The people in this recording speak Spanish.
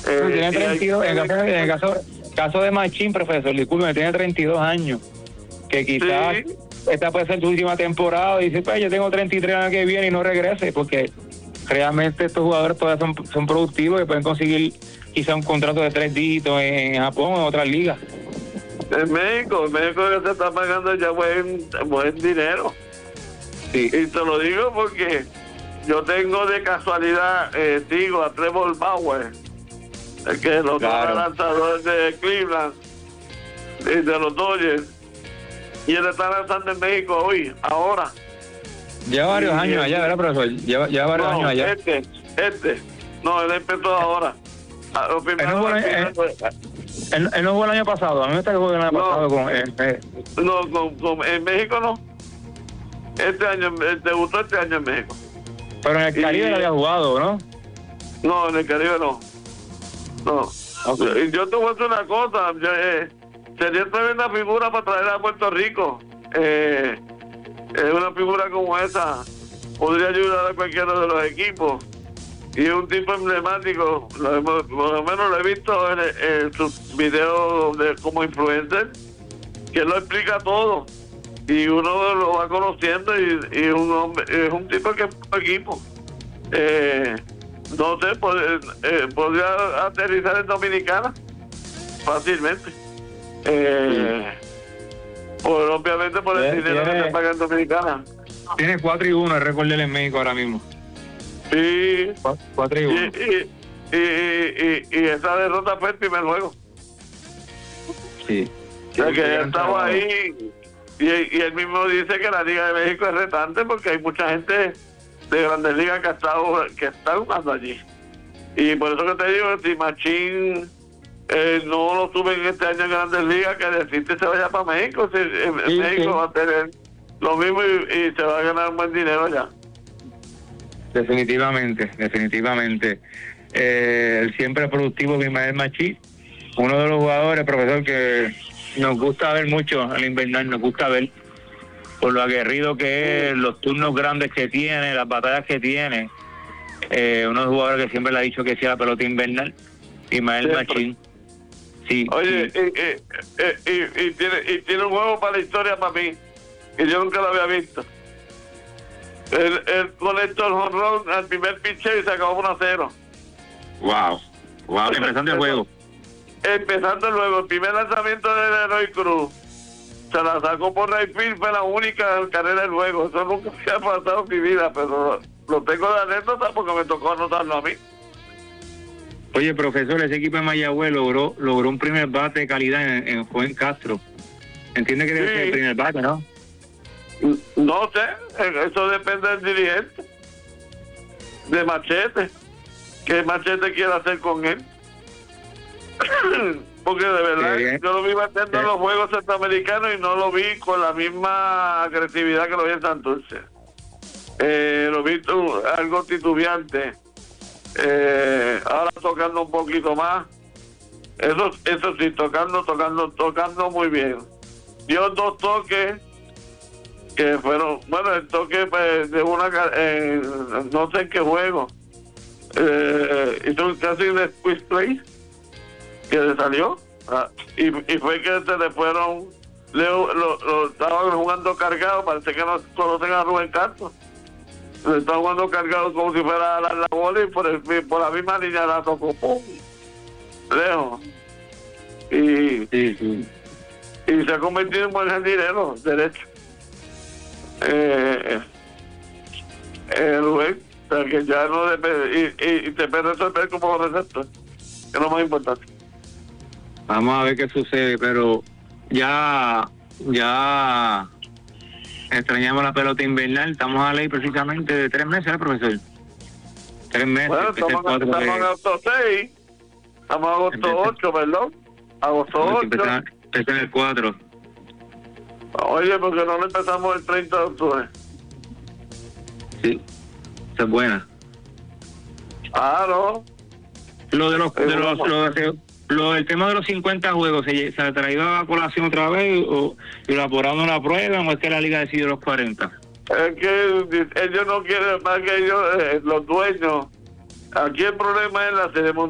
Tiene 32, en el caso de Machín, profesor, disculpe, tiene 32 años, que quizás esta puede ser su última temporada, y dice, pues yo tengo 33 años que viene y no regrese, porque realmente estos jugadores todavía son productivos y pueden conseguir quizá un contrato de 3 dígitos en Japón o en otras ligas. En México ya se está pagando ya buen dinero. Sí. Y te lo digo porque yo tengo de casualidad, digo, a Trevor Bauer, que es los dos lanzadores de Cleveland y de los Dodgers, y él está lanzando en México hoy, ahora. Lleva varios años allá, ¿verdad, profesor? Lleva varios años allá. No, él empezó ahora. Él no jugó el año pasado. A mí me está que jugó el año pasado en México no. Este año, debutó este año en México. Pero en el Caribe no había jugado, ¿no? No, en el Caribe no. No. Okay. Yo te voy a decir una cosa. Sería tremenda figura para traer a Puerto Rico. Una figura como esa podría ayudar a cualquiera de los equipos. Y es un tipo emblemático. Por lo menos lo he visto en sus videos como influencer, que lo explica todo. Y uno lo va conociendo y es un tipo que es un equipo. No sé, podría aterrizar en Dominicana fácilmente. Obviamente por el dinero que se paga en Dominicana. Tiene 4-1 el récord en México ahora mismo. Sí. 4-1. Y esa derrota fue el primer juego. Sí. O sea que ya estaba ahí. Y él mismo dice que la Liga de México es retante porque hay mucha gente de Grandes Ligas que está jugando allí. Y por eso que te digo, si Machín no lo suben este año en Grandes Ligas, que decirte se vaya para México. En México va a tener lo mismo y se va a ganar un buen dinero allá. Definitivamente. El siempre productivo Ismael Machín, uno de los jugadores, profesor, que nos gusta ver mucho al invernal, nos gusta ver por lo aguerrido que es, los turnos grandes que tiene, las batallas que tiene. Uno de los jugadores que siempre le ha dicho que sea la pelota invernal, Ismael Machín. Sí. Oye, sí. Y tiene un juego para la historia para mí, que yo nunca lo había visto. Él conectó el home run al primer pitcher y se acabó 1-0. Wow, empezando el juego. Empezando luego, el primer lanzamiento de Eloy Cruz se la sacó por right field, fue la única carrera del juego. Eso nunca me ha pasado en mi vida, pero lo tengo de anécdota porque me tocó anotarlo a mí. Oye, profesor, ese equipo de Mayagüez logró un primer bate de calidad en Joven Castro. Entiende que debe ser el primer bate, ¿no? No sé, eso depende del dirigente, de Machete. ¿Qué Machete quiere hacer con él? Porque de verdad, yo lo vi batiendo en los juegos centroamericanos y no lo vi con la misma agresividad que lo vi en Santurce. Lo vi algo titubeante. Ahora tocando un poquito más. Eso sí, tocando muy bien. Dio 2 toques que fueron, bueno, el toque de no sé en qué juego. Hizo casi un squeeze play que le salió, y fue que se le fueron, lo estaban jugando cargado, parece que no conocen a Rubén Castro, le estaban jugando cargado como si fuera la bola, y por la misma línea la tocó, ¡pum!, lejos, y se ha convertido en buen jardinero derecho, Rubén, o sea que ya no depende, y te puede resolver como receptor, que es lo más importante. Vamos a ver qué sucede, pero ya extrañamos la pelota invernal. Estamos a ley precisamente de 3 meses, ¿eh, profesor? 3 meses. Bueno, estamos en agosto 6, estamos en agosto 8, perdón. Agosto 8. Empezó en el 4. Oye, porque no lo empezamos el 30 de octubre. Sí, esa es buena. No. Lo del tema de los 50 juegos, ¿se ha traído a colación otra vez o elaborando una prueba o es que la liga decidió los 40? Es que ellos no quieren más que ellos, los dueños. Aquí el problema es la ceremonia.